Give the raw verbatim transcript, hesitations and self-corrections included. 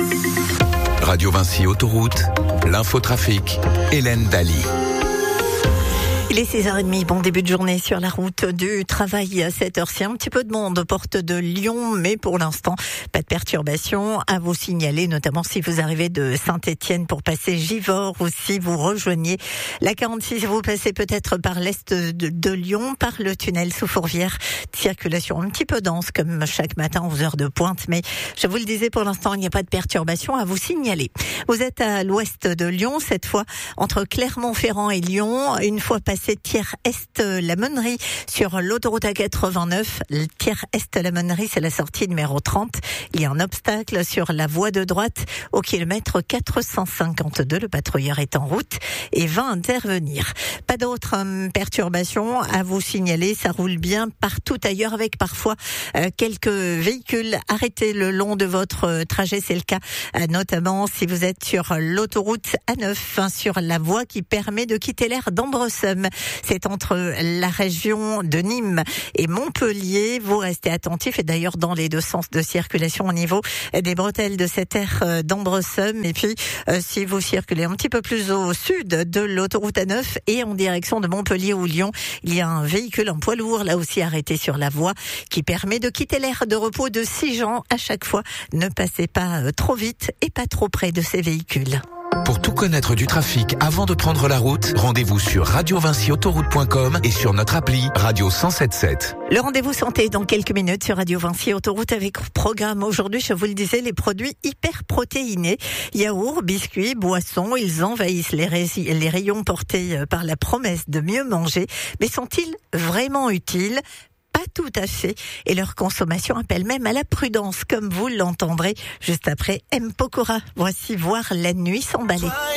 Radio Vinci Autoroute, l'infotrafic, Hélène Daly. Il est six heures trente, bon début de journée sur la route du travail à cette heure-ci. Un petit peu de monde aux portes de Lyon, mais pour l'instant, pas de perturbation à vous signaler, notamment si vous arrivez de Saint-Étienne pour passer Givors ou si vous rejoignez la quarante-six, vous passez peut-être par l'est de, de Lyon, par le tunnel sous Fourvière. Circulation un petit peu dense comme chaque matin aux heures de pointe, mais je vous le disais, pour l'instant, il n'y a pas de perturbation à vous signaler. Vous êtes à l'ouest de Lyon, cette fois entre Clermont-Ferrand et Lyon, une fois passé c'est Thiers-Est-la-Monnerie sur l'autoroute A quatre-vingt-neuf. Thiers-Est-la-Monnerie, c'est la sortie numéro trente. Il y a un obstacle sur la voie de droite au kilomètre quatre cent cinquante-deux. Le patrouilleur est en route et va intervenir. Pas d'autres hum, perturbations à vous signaler. Ça roule bien partout ailleurs avec parfois euh, quelques véhicules arrêtés le long de votre trajet. C'est le cas euh, notamment si vous êtes sur l'autoroute A neuf, hein, sur la voie qui permet de quitter l'aire d'Ambresomme. C'est entre la région de Nîmes et Montpellier. Vous restez attentifs et d'ailleurs dans les deux sens de circulation au niveau des bretelles de cette aire d'Ambresomme. Et puis, euh, si vous circulez un petit peu plus au sud de l'autoroute A neuf et en direction de Montpellier ou Lyon, il y a un véhicule, un poids lourd, là aussi arrêté sur la voie qui permet de quitter l'aire de repos de Sigean à chaque fois. Ne passez pas trop vite et pas trop près de ces véhicules. Pour tout connaître du trafic avant de prendre la route, rendez-vous sur radio vinci autoroute point com et sur notre appli Radio cent sept sept. Le rendez-vous santé dans quelques minutes sur Radio Vinci Autoroute avec programme. Aujourd'hui, je vous le disais, les produits hyper protéinés. Yaourts, biscuits, boissons, ils envahissent les, ray- les rayons portés par la promesse de mieux manger. Mais sont-ils vraiment utiles ? Pas tout à fait. Et leur consommation appelle même à la prudence, comme vous l'entendrez juste après M. Pokora. Voici Voir la nuit s'emballer.